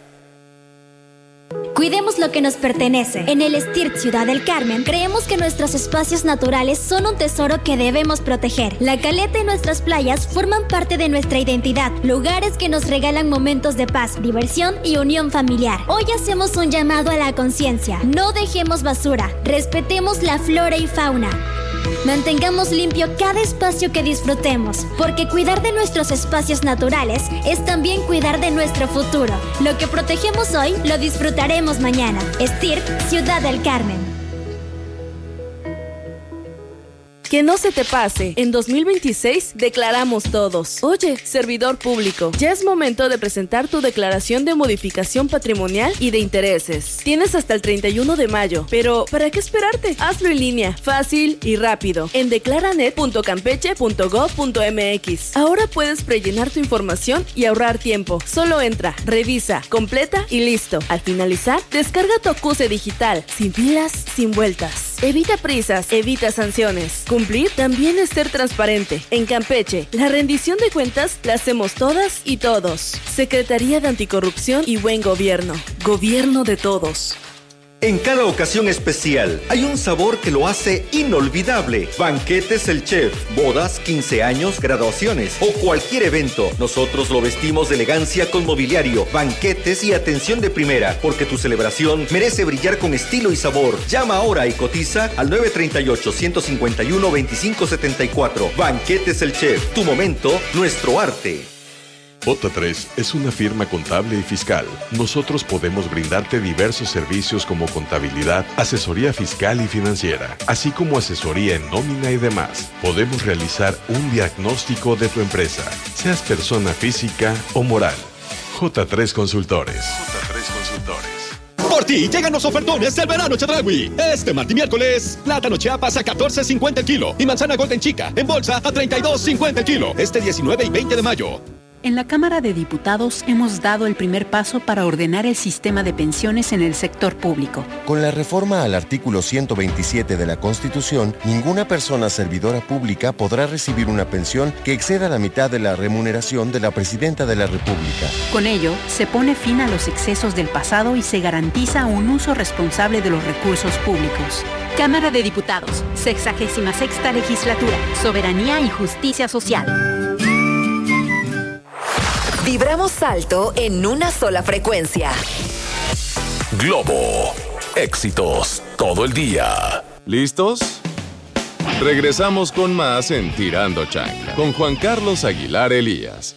S17: Cuidemos lo que nos pertenece. En el S T I R T Ciudad del Carmen, creemos que nuestros espacios naturales son un tesoro que debemos proteger. La caleta y nuestras playas forman parte de nuestra identidad, lugares que nos regalan momentos de paz, diversión y unión familiar. Hoy hacemos un llamado a la conciencia. No dejemos basura, respetemos la flora y fauna. Mantengamos limpio cada espacio que disfrutemos, porque cuidar de nuestros espacios naturales es también cuidar de nuestro futuro. Lo que protegemos hoy, lo disfrutaremos mañana. S T I R T Ciudad del Carmen.
S18: Que no se te pase, en dos mil veintiséis declaramos todos. Oye, servidor público, ya es momento de presentar tu declaración de modificación patrimonial y de intereses. Tienes hasta el treinta y uno de mayo, pero ¿para qué esperarte? Hazlo en línea, fácil y rápido, en declaranet punto campeche punto gob punto mx. Ahora puedes prellenar tu información y ahorrar tiempo. Solo entra, revisa, completa y listo. Al finalizar, descarga tu acuse digital, sin filas, sin vueltas. Evita prisas, evita sanciones. Cumplir también es ser transparente. En Campeche, la rendición de cuentas la hacemos todas y todos. Secretaría de Anticorrupción y Buen Gobierno. Gobierno de todos.
S19: En cada ocasión especial hay un sabor que lo hace inolvidable. Banquetes El Chef, bodas, quince años, graduaciones o cualquier evento. Nosotros lo vestimos de elegancia con mobiliario, banquetes y atención de primera, porque tu celebración merece brillar con estilo y sabor. Llama ahora y cotiza al nueve tres ocho, uno cinco uno, dos cinco siete cuatro. Banquetes El Chef, tu momento, nuestro arte.
S20: J tres es una firma contable y fiscal. Nosotros podemos brindarte diversos servicios como contabilidad, asesoría fiscal y financiera, así como asesoría en nómina y demás. Podemos realizar un diagnóstico de tu empresa, seas persona física o moral. J tres Consultores. J tres Consultores.
S10: Por ti llegan los ofertones del verano Chedraui. Este martes y miércoles, plátano Chiapas a catorce cincuenta el kilo y manzana Golden Chica en bolsa a treinta y dos cincuenta el kilo. Este diecinueve y veinte de mayo.
S21: En la Cámara de Diputados hemos dado el primer paso para ordenar el sistema de pensiones en el sector público.
S22: Con la reforma al artículo ciento veintisiete de la Constitución, ninguna persona servidora pública podrá recibir una pensión que exceda la mitad de la remuneración de la Presidenta de la República.
S21: Con ello, se pone fin a los excesos del pasado y se garantiza un uso responsable de los recursos públicos. Cámara de Diputados, sexagésima sexta legislatura, soberanía y justicia social.
S5: Vibramos alto en una sola frecuencia.
S6: Globo. Éxitos todo el día.
S4: ¿Listos? Regresamos con más en Tirando Chancla con Juan Carlos Aguilar Elías.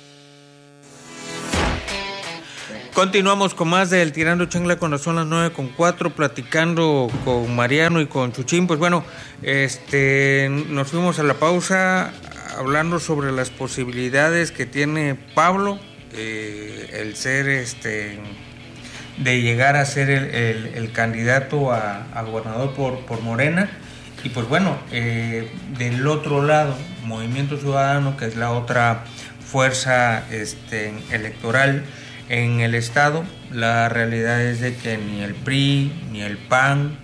S2: Continuamos con más del Tirando Chancla cuando son las nueve con cuatro, platicando con Mariano y con Chuchín. Pues bueno, este, nos fuimos a la pausa hablando sobre las posibilidades que tiene Pablo, eh, el ser este de llegar a ser el, el, el candidato a, a gobernador por, por Morena. Y pues bueno, eh, del otro lado, Movimiento Ciudadano, que es la otra fuerza este, electoral en el estado, la realidad es de que ni el P R I, ni el P A N,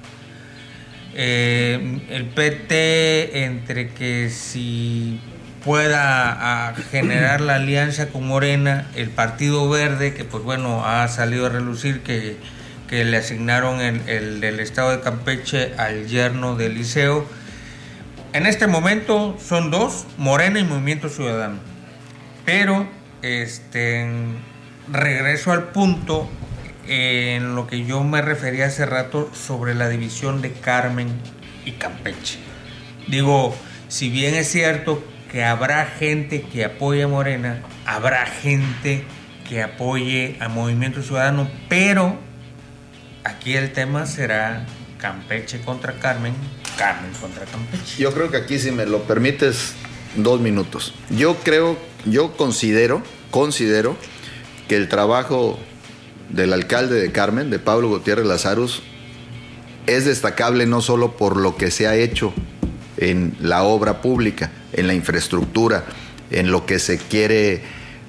S2: eh, el P T, entre que si pueda a generar la alianza con Morena, el Partido Verde, que pues bueno, ha salido a relucir que, que le asignaron el, el del estado de Campeche al yerno de Eliseo. En este momento son dos, Morena y Movimiento Ciudadano. Pero este regreso al punto en lo que yo me refería hace rato sobre la división de Carmen y Campeche. Digo, si bien es cierto que habrá gente que apoye a Morena, habrá gente que apoye a Movimiento Ciudadano, pero aquí el tema será Campeche contra Carmen, Carmen contra Campeche.
S1: Yo creo que aquí, si me lo permites, dos minutos. Yo creo, yo considero, considero que el trabajo del alcalde de Carmen, de Pablo Gutiérrez Lazarus, es destacable no solo por lo que se ha hecho en la obra pública, en la infraestructura, en lo que se quiere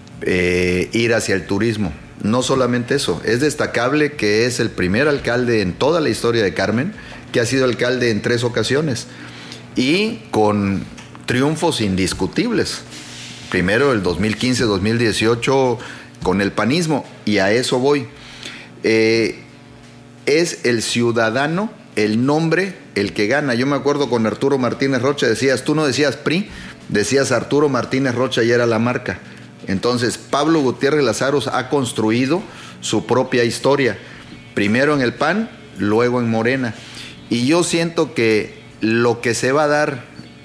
S1: eh, ir hacia el turismo. No solamente eso, es destacable que es el primer alcalde en toda la historia de Carmen que ha sido alcalde en tres ocasiones y con triunfos indiscutibles. Primero el dos mil quince dos mil dieciocho con el panismo, y a eso voy. Eh, es el ciudadano, el nombre, el que gana. Yo me acuerdo con Arturo Martínez Rocha, decías, tú no decías P R I, decías Arturo Martínez Rocha y era la marca. Entonces, Pablo Gutiérrez Lazarus ha construido su propia historia, primero en el P A N, luego en Morena. Y yo siento que lo que se va a dar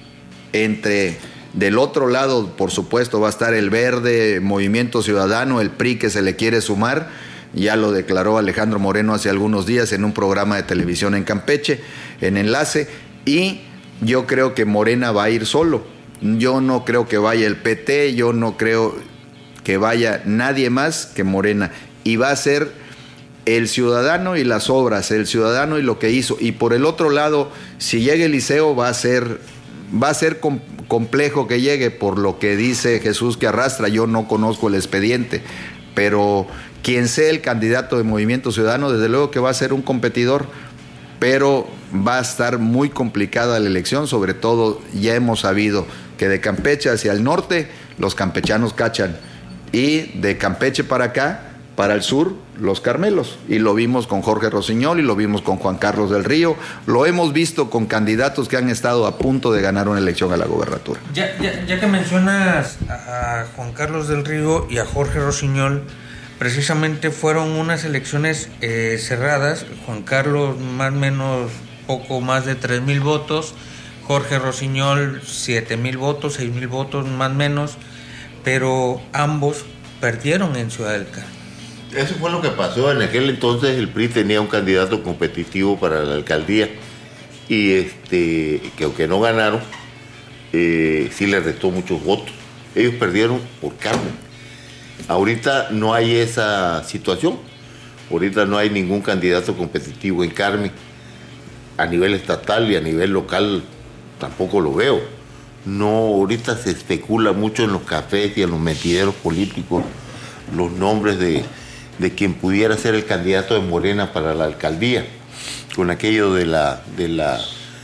S1: entre, del otro lado, por supuesto, va a estar el Verde, Movimiento Ciudadano, el P R I que se le quiere sumar, ya lo declaró Alejandro Moreno hace algunos días en un programa de televisión en Campeche, en Enlace, y yo creo que Morena va a ir solo. Yo no creo que vaya el P T, yo no creo que vaya nadie más que Morena. Y va a ser el ciudadano y las obras, el ciudadano y lo que hizo. Y por el otro lado, si llega Eliseo, va a ser, va a ser com- complejo que llegue, por lo que dice Jesús que arrastra. Yo no conozco el expediente, pero quien sea el candidato de Movimiento Ciudadano, desde luego que va a ser un competidor, pero va a estar muy complicada la elección. Sobre todo, ya hemos sabido que de Campeche hacia el norte los campechanos cachan, y de Campeche para acá, para el sur, los Carmelos. Y lo vimos con Jorge Rosiñol y lo vimos con Juan Carlos del Río, lo hemos visto con candidatos que han estado a punto de ganar una elección a la gobernatura.
S2: Ya, ya, ya que mencionas a Juan Carlos del Río y a Jorge Rosiñol, precisamente fueron unas elecciones eh, cerradas. Juan Carlos más o menos poco más de tres mil votos, Jorge Rosiñol siete mil votos, seis mil votos más o menos, pero ambos perdieron en Ciudad del Carmen.
S3: Eso fue lo que pasó. En aquel entonces el P R I tenía un candidato competitivo para la alcaldía y este que aunque no ganaron, eh, sí le restó muchos votos. Ellos perdieron por Carmen. Ahorita no hay esa situación. Ahorita no hay ningún candidato competitivo en Carmen. A nivel estatal y a nivel local tampoco lo veo. No, ahorita se especula mucho en los cafés y en los mentideros políticos los nombres de, de quien pudiera ser el candidato de Morena para la alcaldía, con aquello de la de la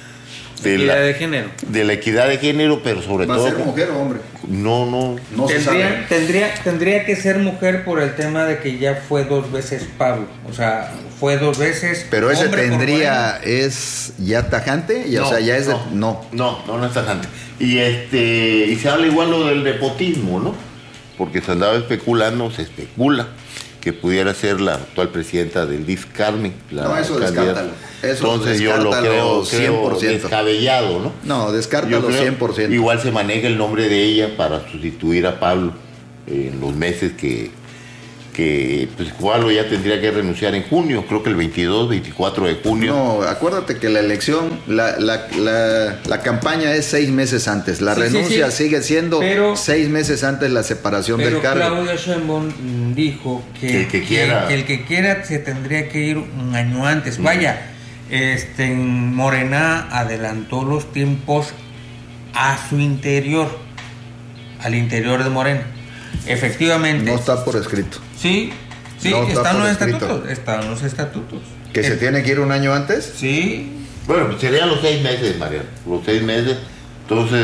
S2: de equidad la, de género,
S3: de la equidad de género, pero sobre
S1: ¿Va
S3: todo
S1: a ser mujer o hombre?
S3: No, no,
S1: no
S2: tendría,
S1: se sabe.
S2: Tendría, tendría que ser mujer por el tema de que ya fue dos veces Pablo, o sea, fue dos veces.
S1: Pero ese tendría es ya tajante, y,
S3: no,
S1: o sea, ya es
S3: no,
S1: de, no,
S3: no, no, no es tajante. Y este y se habla igual lo del nepotismo, ¿no? Porque se andaba especulando, se especula que pudiera ser la actual presidenta del D I F, Carmen. La
S1: no, eso
S3: candidata.
S1: descártalo. Eso
S3: Entonces
S1: descártalo
S3: yo lo creo,
S1: cien por ciento.
S3: creo descabellado, ¿no?
S1: No, descártalo
S3: Yo creo,
S1: cien por ciento.
S3: Igual se maneja el nombre de ella para sustituir a Pablo en los meses que, que pues Pablo ya tendría que renunciar en junio, creo que el veintidós, veinticuatro de junio.
S1: No, acuérdate que la elección, la, la, la, la campaña es seis meses antes, la
S2: Sí,
S1: renuncia
S2: sí, sí.
S1: sigue siendo
S2: Pero-
S1: seis meses antes la separación
S2: Pero
S1: del cargo.
S2: Claudia Sheinbaum dijo que,
S1: Que el que quiera.
S2: que el que quiera se tendría que ir un año antes. Vaya, este Morena adelantó los tiempos a su interior, al interior de Morena. Efectivamente.
S1: No está por escrito.
S2: Sí, sí,
S1: No está
S2: están
S1: por
S2: los
S1: escrito.
S2: estatutos. Están los estatutos.
S1: ¿Que se tiene que ir un año antes?
S2: Sí.
S3: Bueno, pues serían los seis meses, Mariano, los seis meses. Entonces,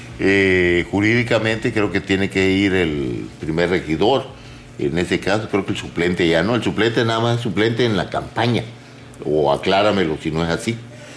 S3: eh, jurídicamente creo que tiene que ir el primer regidor. En ese caso, creo que el suplente ya no. El suplente nada más es suplente en la campaña. O acláramelo si no es así.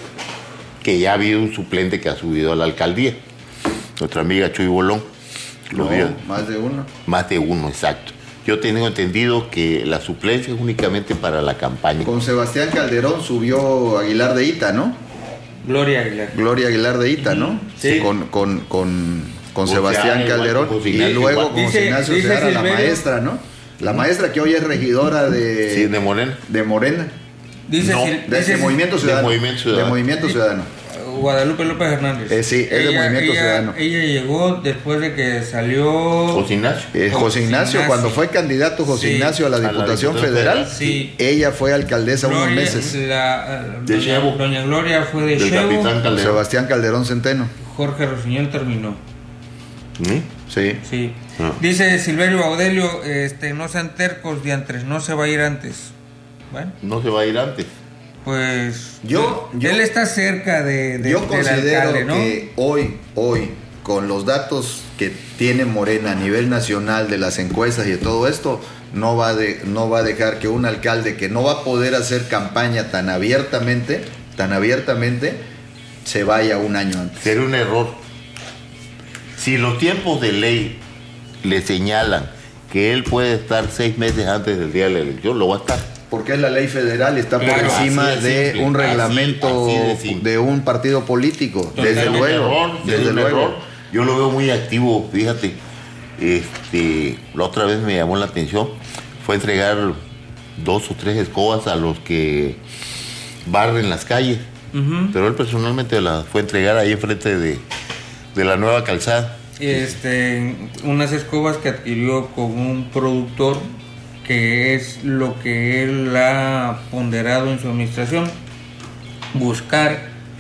S3: Que ya ha habido un suplente que ha subido a la alcaldía. Nuestra amiga Chuy Bolón. Los
S1: No,
S3: días.
S1: más de uno.
S3: Más de uno, exacto. Yo tengo entendido que la suplencia es únicamente para la campaña.
S1: Con Sebastián Calderón subió Aguilar de Ita, ¿no?
S2: Gloria Aguilar.
S1: Gloria Aguilar de Ita, ¿no?
S2: Sí.
S1: Con, con, con, con
S3: O
S1: Sebastián
S3: sea,
S1: Calderón
S3: igual con José
S1: y
S3: Ignacio,
S1: luego
S3: igual.
S1: con José
S2: Dice-
S1: Ignacio
S2: dice
S1: Seara, la
S2: Silverio-
S1: maestra, ¿no? La maestra que hoy es regidora de...
S3: Sí, de Morena.
S1: De Morena.
S2: Dice,
S1: No,
S2: Sil-
S1: de,
S2: dice
S1: de
S2: Sil-
S1: Movimiento Ciudadano.
S3: De Movimiento Ciudadano.
S1: De Movimiento Ciudadano.
S2: Guadalupe López Hernández.
S1: Eh, sí, es de Movimiento
S2: ella,
S1: Ciudadano.
S2: Ella llegó después de que salió
S3: José Ignacio.
S1: Eh, José Ignacio, cuando fue candidato José
S2: Sí.
S1: Ignacio a la
S3: A la
S1: Diputación
S3: Diputación
S1: Federal,
S3: Federal,
S2: sí.
S1: ella fue alcaldesa unos
S2: Gloria,
S1: meses.
S2: la,
S3: De
S2: doña,
S3: Chevo.
S2: doña Gloria fue de
S3: Del
S2: Chevo,
S3: capitán Calderón.
S1: Sebastián Calderón Centeno.
S2: Jorge Rossiñol terminó.
S3: ¿Mm?
S1: Sí.
S2: Sí.
S3: Ah.
S2: Dice Silverio Baudelio, este, no sean tercos diantres, no se va a ir antes. Bueno,
S3: No se va a ir antes.
S2: pues
S1: Yo-
S2: él,
S1: yo-
S2: él está cerca de, de-
S1: Yo
S2: del
S1: considero
S2: alcalde, ¿no?
S1: que hoy, hoy, con los datos que tiene Morena a nivel nacional de las encuestas y de todo esto, no va, de, no va a dejar que un alcalde que no va a poder hacer campaña tan abiertamente, tan abiertamente, se vaya un año antes.
S3: Sería un error. Si los tiempos de ley le señalan que él puede estar seis meses antes del día de la elección, lo va a estar.
S1: Porque es la ley federal y está
S2: Claro,
S1: por encima
S3: así de
S1: de
S3: simple,
S1: un
S3: así-
S1: reglamento
S3: así de simple.
S1: de un partido político.
S2: Totalmente.
S1: Desde
S3: Sería
S1: luego.
S3: un error, sería
S1: desde
S3: un
S1: luego.
S3: error. Yo lo veo muy activo, fíjate. Este, la otra vez me llamó la atención, fue entregar dos o tres escobas a los que barren las calles.
S2: Ujú.
S3: Pero él personalmente las fue a entregar ahí enfrente de, de la nueva calzada.
S2: Este, unas escobas que adquirió con un productor que es lo que él ha ponderado en su administración, buscar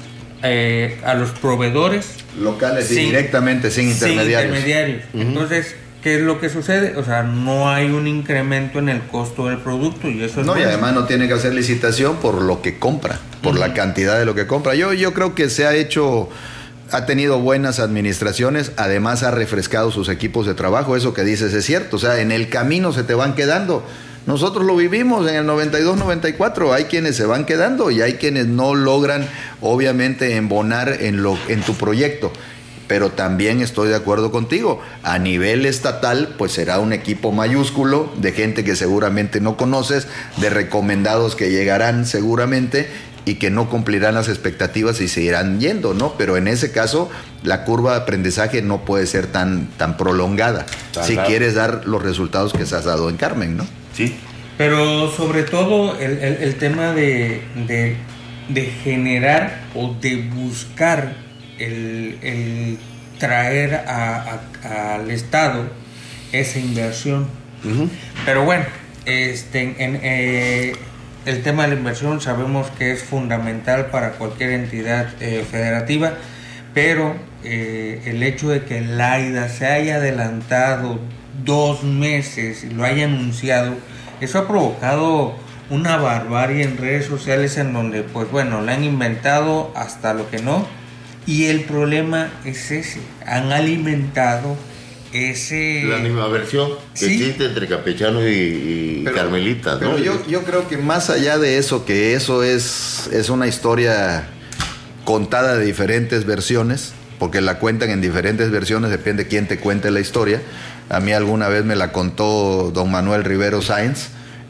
S2: eh, a los proveedores
S1: Locales y
S2: sin-
S1: directamente, sin intermediarios.
S2: intermediarios. Entonces, ¿qué es lo que sucede? O sea, no hay un incremento en el costo del producto y eso es
S1: No, y
S2: bueno.
S1: además no tiene que hacer licitación por lo que compra, por la cantidad de lo que compra. Yo, yo creo que se ha hecho, ha tenido buenas administraciones, además ha refrescado sus equipos de trabajo, eso que dices es cierto, o sea, en el camino se te van quedando. Nosotros lo vivimos en el noventa y dos noventa y cuatro, hay quienes se van quedando y hay quienes no logran, obviamente, embonar en, lo, en tu proyecto. Pero también estoy de acuerdo contigo, a nivel estatal pues será un equipo mayúsculo de gente que seguramente no conoces, de recomendados que llegarán seguramente y que no cumplirán las expectativas y se irán yendo, ¿no? Pero en ese caso la curva de aprendizaje no puede ser tan, tan prolongada si
S3: Claro.
S1: quieres dar los resultados que se has dado en Carmen, ¿no?
S3: Sí.
S2: Pero sobre todo el, el- el tema de, de- de generar o de buscar el, el traer a- a- al Estado esa inversión. Pero bueno, este, en, eh, el tema de la inversión sabemos que es fundamental para cualquier entidad eh, federativa, pero eh, el hecho de que el AIDA se haya adelantado dos meses y lo haya anunciado, eso ha provocado una barbarie en redes sociales en donde, pues bueno, le han inventado hasta lo que no, y el problema es ese, han alimentado ese...
S3: La misma versión que
S2: Sí.
S3: existe entre campechanos y, y
S1: Pero-
S3: carmelitas, ¿no?
S1: Pero yo, yo creo que más allá de eso, que eso es, es una historia contada de diferentes versiones, porque la cuentan en diferentes versiones, depende quién te cuente la historia. A mí alguna vez me la contó don Manuel Rivero Sáenz,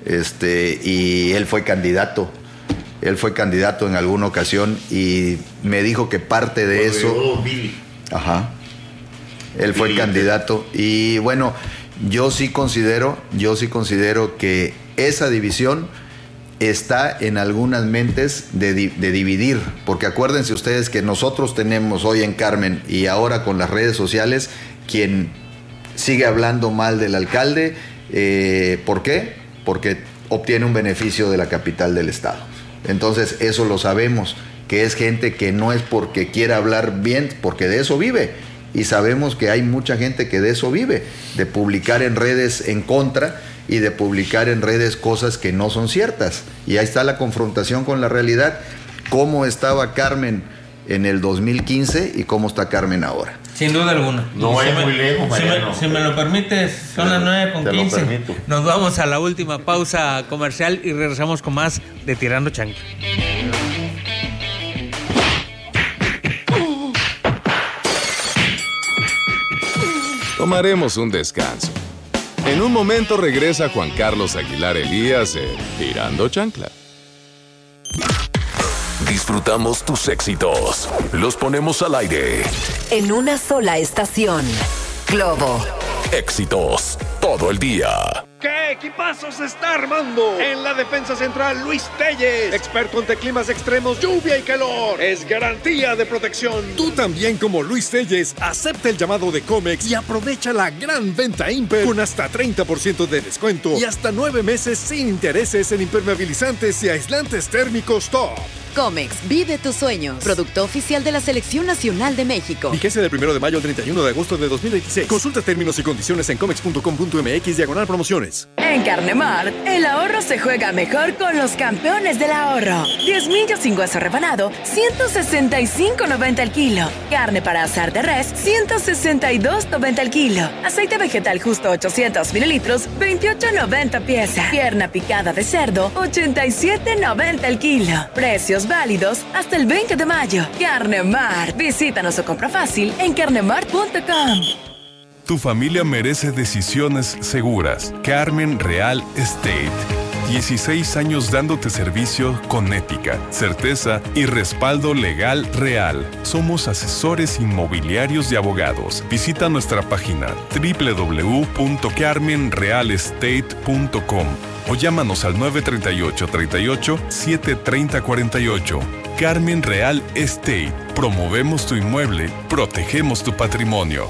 S1: este, y él fue candidato. Él fue candidato en alguna ocasión y me dijo que parte de eso... Ajá. Él fue candidato y bueno, yo sí considero, yo sí considero que esa división está en algunas mentes de, de dividir, porque acuérdense ustedes que nosotros tenemos hoy en Carmen y ahora con las redes sociales quien sigue hablando mal del alcalde, eh, ¿por qué? Porque obtiene un beneficio de la capital del estado. Entonces eso lo sabemos, que es gente que no es porque quiera hablar bien, porque de eso vive. Y sabemos que hay mucha gente que de eso vive, de publicar en redes en contra y de publicar en redes cosas que no son ciertas. Y ahí está la confrontación con la realidad. Cómo estaba Carmen en el dos mil quince y cómo está Carmen ahora.
S2: Sin duda alguna.
S3: No es muy lejos,
S2: si
S3: Mariano.
S2: me, si me lo permites, son las nueve con quince. Nos vamos a la última pausa comercial y regresamos con más de Tirando Chancla.
S4: Tomaremos un descanso. En un momento regresa Juan Carlos Aguilar Elías en Tirando Chancla.
S6: Disfrutamos tus éxitos. Los ponemos al aire.
S5: En una sola estación. Globo.
S6: Éxitos todo el día.
S9: ¿Qué equipazo se está armando? En la defensa central, Luis Telles, experto ante climas extremos, lluvia y calor. Es garantía de protección.
S14: Tú también, como Luis Telles, acepta el llamado de Comex y aprovecha la gran venta Imper con hasta treinta por ciento de descuento y hasta nueve meses sin intereses en impermeabilizantes y aislantes térmicos top.
S23: Comex, vive tus sueños. Producto oficial de la Selección Nacional de México.
S14: Vigencia del primero de mayo al treinta y uno de agosto de dos mil veintiséis. Consulta términos y condiciones en comex punto com punto m x diagonal promociones.
S24: En Carnemart, el ahorro se juega mejor con los campeones del ahorro. diez millos sin hueso rebanado, ciento sesenta y cinco noventa el kilo. Carne para asar de res, ciento sesenta y dos noventa el kilo. Aceite vegetal justo ochocientos mililitros, veintiocho noventa pieza. Pierna picada de cerdo, ochenta y siete noventa el kilo. Precios válidos hasta el veinte de mayo. Carnemart. Visítanos o compra fácil en carnemart punto com.
S16: Tu familia merece decisiones seguras. Carmen Real Estate. dieciséis años dándote servicio con ética, certeza y respaldo legal real. Somos asesores inmobiliarios y abogados. Visita nuestra página doble u doble u doble u punto carmen real estate punto com o llámanos al nueve tres ocho, tres ocho, siete tres cero cuatro ocho. Carmen Real Estate. Promovemos tu inmueble, protegemos tu patrimonio.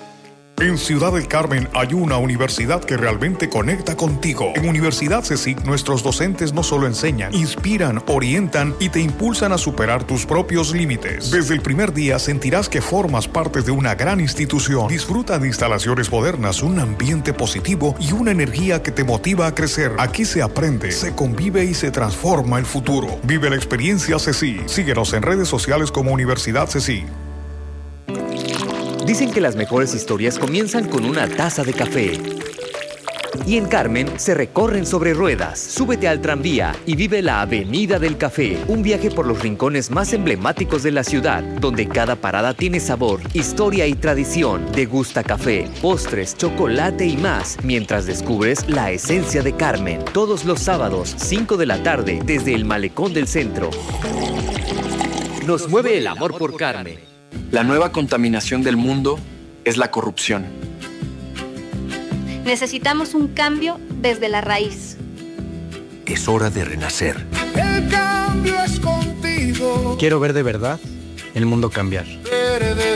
S25: En Ciudad del Carmen hay una universidad que realmente conecta contigo. En Universidad CECIC, nuestros docentes no solo enseñan, inspiran, orientan y te impulsan a superar tus propios límites. Desde el primer día sentirás que formas parte de una gran institución. Disfruta de instalaciones modernas, un ambiente positivo y una energía que te motiva a crecer. Aquí se aprende, se convive y se transforma el futuro. Vive la experiencia CECIC. Síguenos en redes sociales como Universidad CECIC.
S26: Dicen que las mejores historias comienzan con una taza de café. Y en Carmen se recorren sobre ruedas. Súbete al tranvía y vive la Avenida del Café. Un viaje por los rincones más emblemáticos de la ciudad, donde cada parada tiene sabor, historia y tradición. Degusta café, postres, chocolate y más, mientras descubres la esencia de Carmen. Todos los sábados, cinco de la tarde, desde el Malecón del Centro. Nos mueve el amor por Carmen.
S27: La nueva contaminación del mundo es la corrupción.
S28: Necesitamos un cambio desde la raíz.
S29: Es hora de renacer.
S30: El cambio es contigo.
S31: Quiero ver de verdad el mundo cambiar.